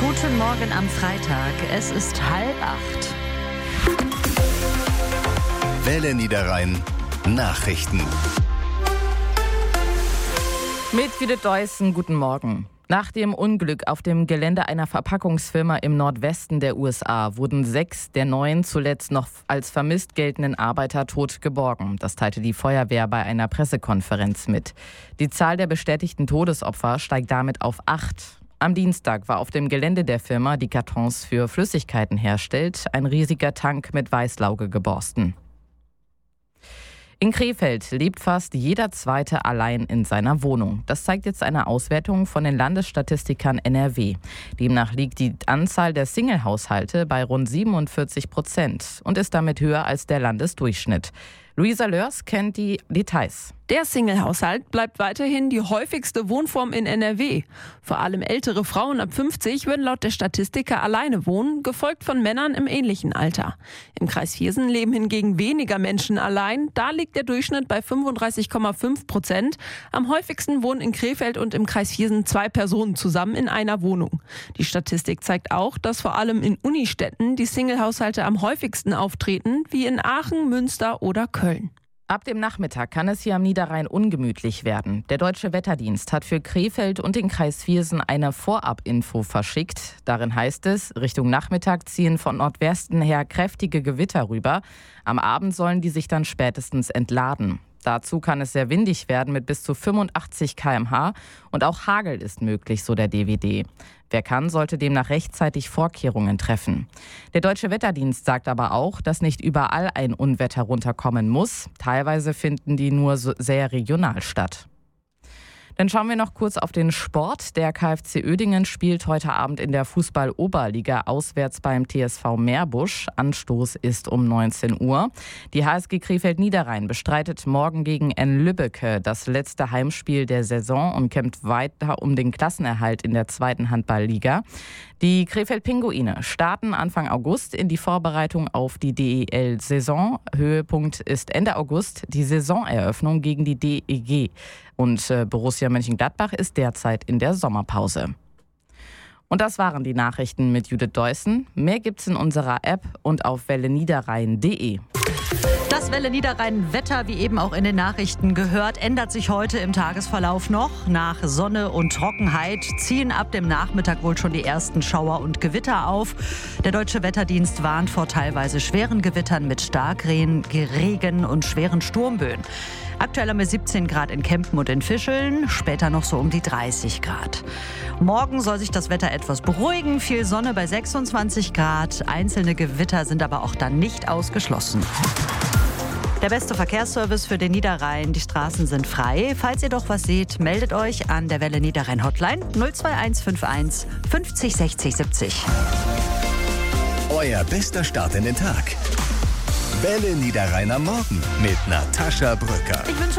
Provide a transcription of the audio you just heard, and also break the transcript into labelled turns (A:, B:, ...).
A: Guten Morgen am Freitag. Es ist 7:30.
B: Welle Niederrhein Nachrichten.
C: Mit Judith Deussen, guten Morgen. Nach dem Unglück auf dem Gelände einer Verpackungsfirma im Nordwesten der USA wurden 6 der 9 zuletzt noch als vermisst geltenden Arbeiter tot geborgen. Das teilte die Feuerwehr bei einer Pressekonferenz mit. Die Zahl der bestätigten Todesopfer steigt damit auf 8. Am Dienstag war auf dem Gelände der Firma, die Kartons für Flüssigkeiten herstellt, ein riesiger Tank mit Weißlauge geborsten. In Krefeld lebt fast jeder Zweite allein in seiner Wohnung. Das zeigt jetzt eine Auswertung von den Landesstatistikern NRW. Demnach liegt die Anzahl der Single-Haushalte bei rund 47% und ist damit höher als der Landesdurchschnitt. Luisa Lörs kennt die Details.
D: Der Single-Haushalt bleibt weiterhin die häufigste Wohnform in NRW. Vor allem ältere Frauen ab 50 würden laut der Statistiker alleine wohnen, gefolgt von Männern im ähnlichen Alter. Im Kreis Viersen leben hingegen weniger Menschen allein. Da liegt der Durchschnitt bei 35,5%. Am häufigsten wohnen in Krefeld und im Kreis Viersen 2 Personen zusammen in einer Wohnung. Die Statistik zeigt auch, dass vor allem in Unistädten die Single-Haushalte am häufigsten auftreten, wie in Aachen, Münster oder Köln.
C: Ab dem Nachmittag kann es hier am Niederrhein ungemütlich werden. Der Deutsche Wetterdienst hat für Krefeld und den Kreis Viersen eine Vorab-Info verschickt. Darin heißt es, Richtung Nachmittag ziehen von Nordwesten her kräftige Gewitter rüber. Am Abend sollen die sich dann spätestens entladen. Dazu kann es sehr windig werden mit bis zu 85 km/h und auch Hagel ist möglich, so der DWD. Wer kann, sollte demnach rechtzeitig Vorkehrungen treffen. Der Deutsche Wetterdienst sagt aber auch, dass nicht überall ein Unwetter runterkommen muss. Teilweise finden die nur sehr regional statt. Dann schauen wir noch kurz auf den Sport. Der KfC Uerdingen spielt heute Abend in der Fußball-Oberliga auswärts beim TSV Meerbusch. Anstoß ist um 19 Uhr. Die HSG Krefeld-Niederrhein bestreitet morgen gegen N. Lübbecke das letzte Heimspiel der Saison und kämpft weiter um den Klassenerhalt in der zweiten Handballliga. Die Krefeld-Pinguine starten Anfang August in die Vorbereitung auf die DEL-Saison. Höhepunkt ist Ende August die Saisoneröffnung gegen die DEG. Und Borussia Mönchengladbach ist derzeit in der Sommerpause. Und das waren die Nachrichten mit Judith Deussen. Mehr gibt's in unserer App und auf welleniederrhein.de.
A: Das Welle Niederrhein Wetter, wie eben auch in den Nachrichten gehört, ändert sich heute im Tagesverlauf noch. Nach Sonne und Trockenheit ziehen ab dem Nachmittag wohl schon die ersten Schauer und Gewitter auf. Der Deutsche Wetterdienst warnt vor teilweise schweren Gewittern mit Starkregen, Regen und schweren Sturmböen. Aktuell haben wir 17 Grad in Kempen und in Fischeln, später noch so um die 30 Grad. Morgen soll sich das Wetter etwas beruhigen, viel Sonne bei 26 Grad. Einzelne Gewitter sind aber auch dann nicht ausgeschlossen. Der beste Verkehrsservice für den Niederrhein. Die Straßen sind frei. Falls ihr doch was seht, meldet euch an der Welle Niederrhein Hotline 02151 50 60 70.
B: Euer bester Start in den Tag. Welle Niederrhein am Morgen mit Natascha Brücker.
A: Ich wünsche